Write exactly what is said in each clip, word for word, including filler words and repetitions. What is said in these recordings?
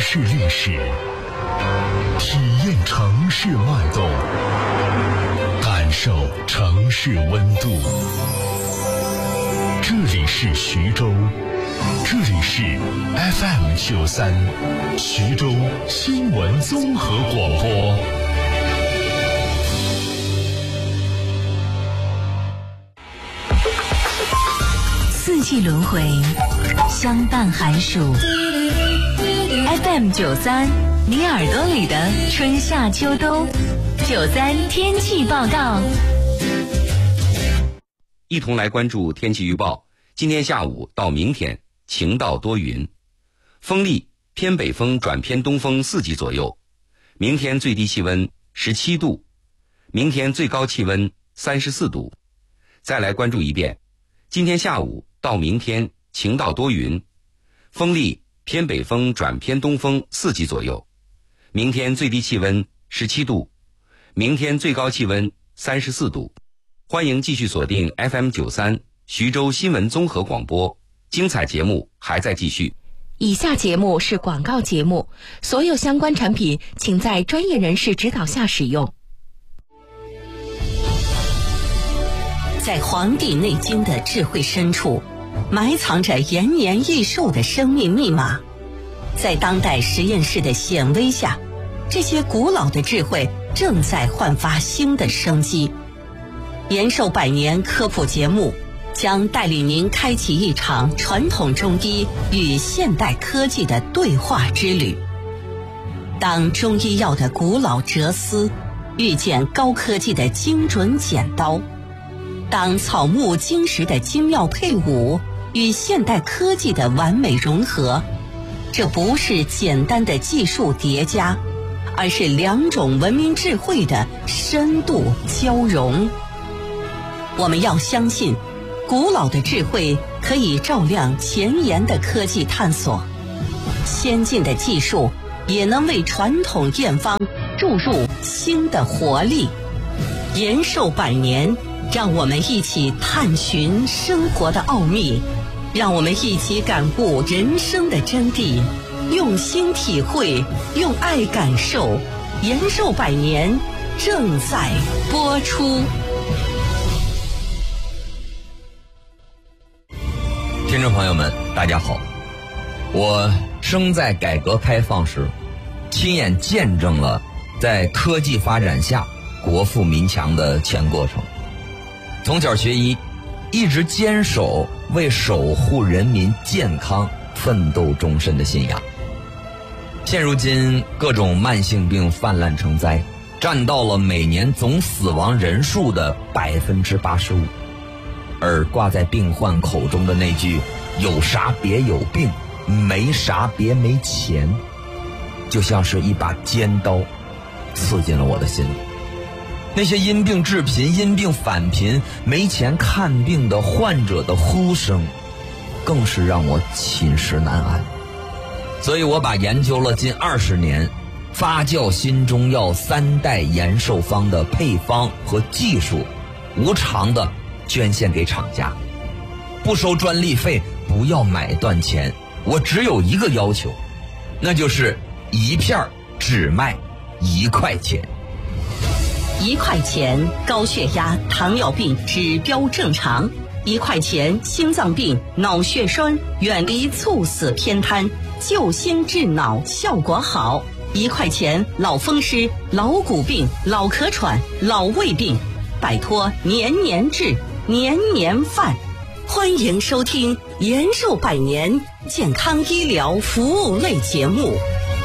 市历史，体验城市脉动，感受城市温度。这里是徐州，这里是 F M 九三，徐州新闻综合广播。 四季轮回，相伴寒暑。F M 九三，你耳朵里的春夏秋冬。九三天气报告。 一同来关注天气预报。今天下午到明天晴到多云，风力偏北风转偏东风四级左右。明天最低气温十七度，明天最高气温三十四度。再来关注一遍，今天下午到明天晴到多云，风力偏北风转偏东风四级左右。明天最低气温十七度，明天最高气温三十四度。欢迎继续锁定 F M 九三徐州新闻综合广播，精彩节目还在继续。 以下节目是广告节目，所有相关产品请在专业人士指导下使用。 在《黄帝内经》的智慧深处，埋藏着延年益寿的生命密码。在当代实验室的显微下，这些古老的智慧正在焕发新的生机。延寿百年科普节目将带领您开启一场传统中医与现代科技的对话之旅。当中医药的古老哲思遇见高科技的精准剪刀，当草木金石的精妙配伍与现代科技的完美融合，这不是简单的技术叠加，而是两种文明智慧的深度交融。我们要相信，古老的智慧可以照亮前沿的科技探索，先进的技术也能为传统验方注入新的活力。延寿百年，让我们一起探寻生活的奥秘，让我们一起感悟人生的真谛，用心体会，用爱感受。延寿百年正在播出。 听众朋友们，大家好，我生在改革开放时，亲眼见证了在科技发展下国富民强的全过程。从小学医，一直坚守为守护人民健康奋斗终身的信仰。现如今各种慢性病泛滥成灾，占到了每年总死亡人数的百分之八十五。而挂在病患口中的那句有啥别有病，没啥别没钱，就像是一把尖刀刺进了我的心里。那些因病致贫、因病返贫、没钱看病的患者的呼声，更是让我寝食难安。所以我把研究了近二十年发酵新中药三代延寿方的配方和技术，无偿的捐献给厂家，不收专利费，不要买断钱。我只有一个要求，那就是一片只卖一块钱。 一块钱高血压、糖尿病指标正常；一块钱心脏病、脑血栓远离猝死偏瘫，救心治脑效果好；一块钱老风湿、老骨病、老咳喘、老胃病，摆脱年年治、年年犯。欢迎收听延寿百年健康医疗服务类节目。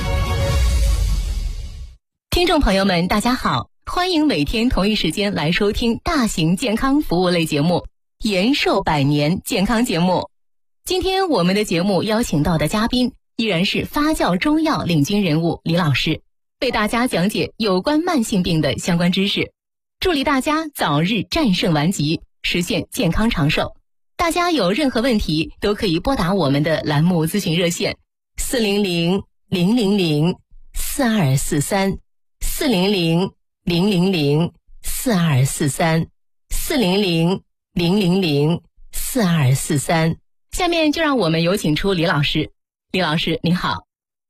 听众朋友们，大家好，欢迎每天同一时间来收听大型健康服务类节目延寿百年健康节目。今天我们的节目邀请到的嘉宾依然是发酵中药领军人物李老师，为大家讲解有关慢性病的相关知识，助力大家早日战胜顽疾，实现健康长寿。大家有任何问题都可以拨打我们的栏目咨询热线四零零零零零四二四三四零零零零零四二四三四零零零零零四二四三。下面就让我们有请出李老师。李老师您好。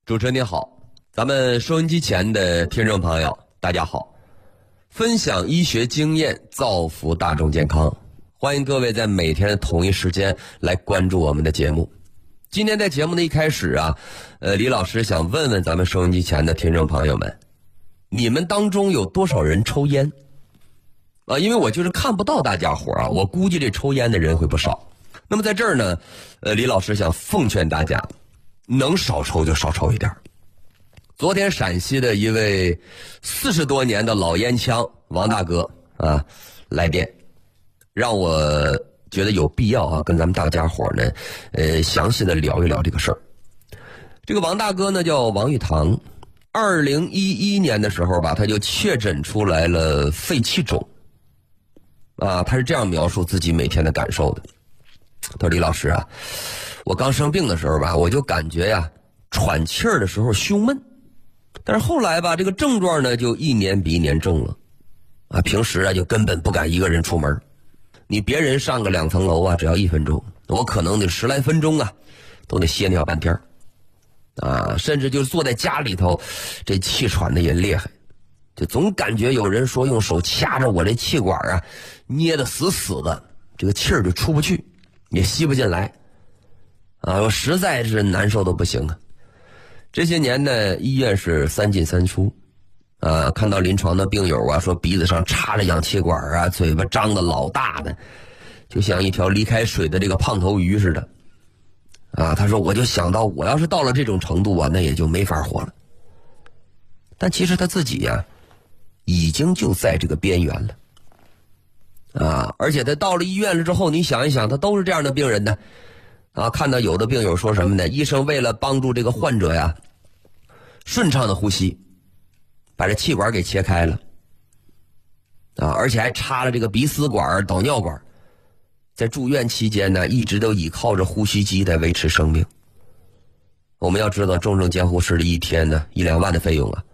主持人您好，咱们收音机前的听众朋友大家好，分享医学经验，造福大众健康，欢迎各位在每天的同一时间来关注我们的节目。今天在节目的一开始啊，呃，李老师想问问咱们收音机前的听众朋友们，你们当中有多少人抽烟啊？因为我就是看不到大家伙啊，我估计这抽烟的人会不少。那么在这儿呢，呃，李老师想奉劝大家，能少抽就少抽一点。昨天陕西的一位四十多年的老烟枪王大哥啊来电，让我觉得有必要啊跟咱们大家伙呢，呃，详细的聊一聊这个事儿。这个王大哥呢叫王玉堂，二零一一年的时候吧，他就确诊出来了肺气肿，啊，他是这样描述自己每天的感受的。他说：“李老师啊，我刚生病的时候吧，我就感觉呀，喘气儿的时候胸闷，但是后来吧，这个症状呢就一年比一年重了，啊，平时啊就根本不敢一个人出门。你别人上个两层楼啊，只要一分钟，我可能得十来分钟啊，都得歇尿半天啊，甚至就是坐在家里头，这气喘的也厉害，就总感觉有人说用手掐着我这气管啊，捏得死死的，这个气儿就出不去。”也吸不进来啊，我实在是难受的不行啊。这些年呢，医院是三进三出啊，看到临床的病友啊，说鼻子上插着氧气管啊，嘴巴张得老大的，就像一条离开水的这个胖头鱼似的啊。他说我就想到我要是到了这种程度啊，那也就没法活了。但其实他自己呀、啊，已经就在这个边缘了啊，而且他到了医院了之后，你想一想，他都是这样的病人呢，啊，看到有的病友说什么呢？医生为了帮助这个患者呀，顺畅的呼吸，把这气管给切开了，啊，而且还插了这个鼻饲管、导尿管，在住院期间呢，一直都倚靠着呼吸机在维持生命。我们要知道，重症监护室的一天呢，一两万的费用啊，